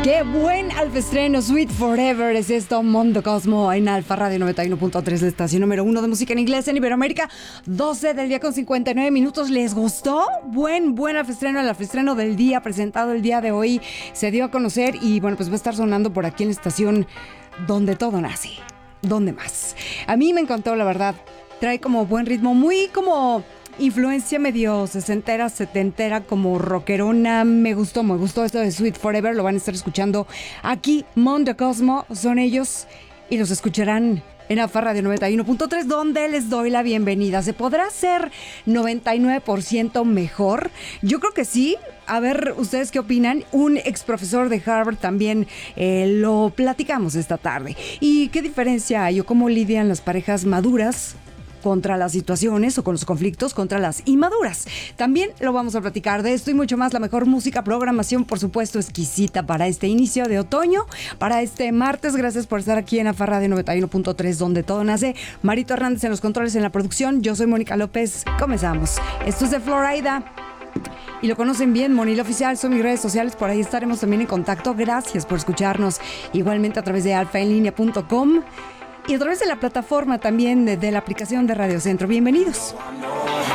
Qué buen alfaestreno, Sweet Forever es esto, Mondo Cosmo en Alfa Radio 91.3, la estación número 1 de música en inglés en Iberoamérica, 12 del día con 59 minutos. ¿Les gustó? Buen alfaestreno, el alfaestreno del día presentado el día de hoy se dio a conocer y bueno, pues va a estar sonando por aquí en la estación donde todo nace, donde más. A mí me encantó, la verdad, trae como buen ritmo, muy como influencia medio sesentera, setentera, como rockerona. Me gustó esto de Sweet Forever. Lo van a estar escuchando aquí. Mondo Cosmo son ellos y los escucharán en Alfa Radio 91.3, donde les doy la bienvenida. ¿Se podrá hacer 99% mejor? Yo creo que sí. A ver, ¿ustedes qué opinan? Un ex profesor de Harvard también lo platicamos esta tarde. ¿Y qué diferencia hay o cómo lidian las parejas maduras contra las situaciones o con los conflictos contra las inmaduras? También lo vamos a platicar de esto y mucho más. La mejor música, programación, por supuesto, exquisita para este inicio de otoño, para este martes. Gracias por estar aquí en Alfa Radio 91.3, donde todo nace. Marito Hernández en los controles, en la producción. Yo soy Mónica López. Comenzamos. Esto es de Florida y lo conocen bien, Monil Oficial, son mis redes sociales, por ahí estaremos también en contacto. Gracias por escucharnos, igualmente a través de alfaenlinea.com y a través de la plataforma también de la aplicación de Radio Centro. Bienvenidos.